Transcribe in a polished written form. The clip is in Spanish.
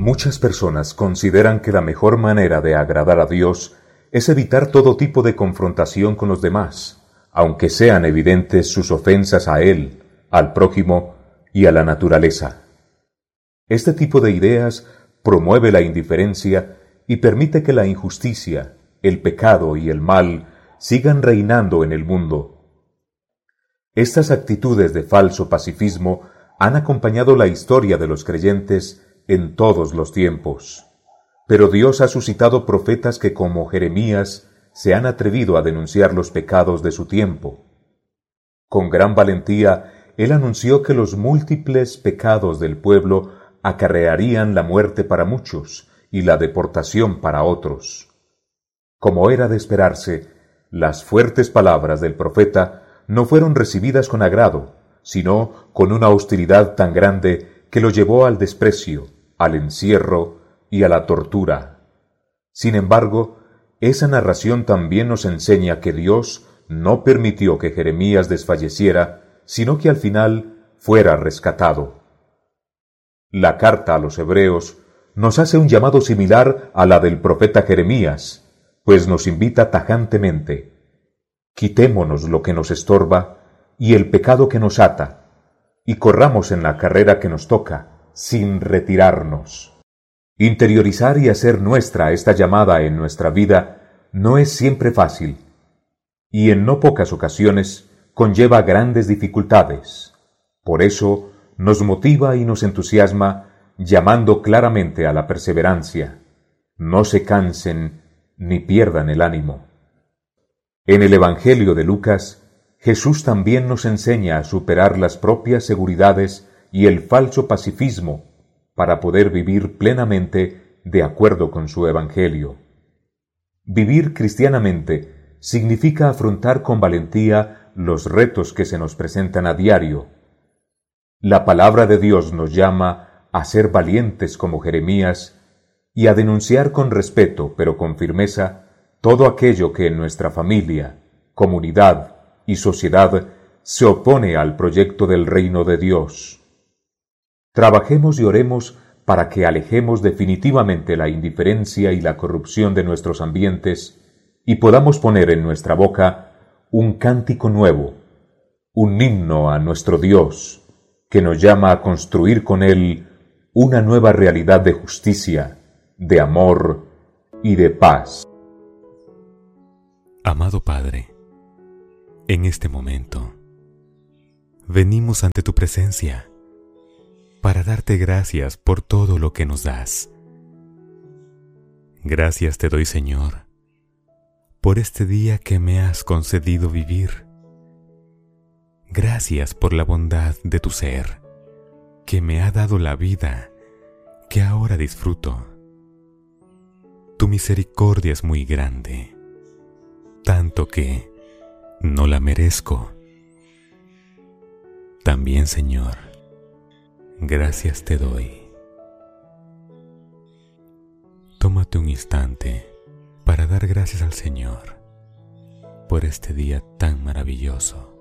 Muchas personas consideran que la mejor manera de agradar a Dios es evitar todo tipo de confrontación con los demás, aunque sean evidentes sus ofensas a Él, al prójimo y a la naturaleza. Este tipo de ideas promueve la indiferencia y permite que la injusticia, el pecado y el mal sigan reinando en el mundo. Estas actitudes de falso pacifismo han acompañado la historia de los creyentes en todos los tiempos. Pero Dios ha suscitado profetas que, como Jeremías, se han atrevido a denunciar los pecados de su tiempo. Con gran valentía, él anunció que los múltiples pecados del pueblo acarrearían la muerte para muchos y la deportación para otros. Como era de esperarse, las fuertes palabras del profeta no fueron recibidas con agrado, sino con una hostilidad tan grande que lo llevó al desprecio, al encierro y a la tortura. Sin embargo, esa narración también nos enseña que Dios no permitió que Jeremías desfalleciera, sino que al final fuera rescatado. La carta a los Hebreos nos hace un llamado similar a la del profeta Jeremías, pues nos invita tajantemente: quitémonos lo que nos estorba y el pecado que nos ata, y corramos en la carrera que nos toca, sin retirarnos. Interiorizar y hacer nuestra esta llamada en nuestra vida no es siempre fácil, y en no pocas ocasiones conlleva grandes dificultades. Por eso nos motiva y nos entusiasma, llamando claramente a la perseverancia. No se cansen ni pierdan el ánimo. En el Evangelio de Lucas, Jesús también nos enseña a superar las propias seguridades y el falso pacifismo para poder vivir plenamente de acuerdo con su Evangelio. Vivir cristianamente significa afrontar con valentía los retos que se nos presentan a diario. La palabra de Dios nos llama a ser valientes como Jeremías y a denunciar con respeto, pero con firmeza, todo aquello que en nuestra familia, comunidad y sociedad se opone al proyecto del reino de Dios. Trabajemos y oremos para que alejemos definitivamente la indiferencia y la corrupción de nuestros ambientes y podamos poner en nuestra boca un cántico nuevo, un himno a nuestro Dios, que nos llama a construir con Él una nueva realidad de justicia, de amor y de paz. Amado Padre, en este momento, venimos ante tu presencia para darte gracias por todo lo que nos das. Gracias te doy, Señor, por este día que me has concedido vivir. Gracias por la bondad de tu ser, que me ha dado la vida que ahora disfruto. Tu misericordia es muy grande, tanto que no la merezco. También, Señor, gracias te doy. Tómate un instante para dar gracias al Señor por este día tan maravilloso.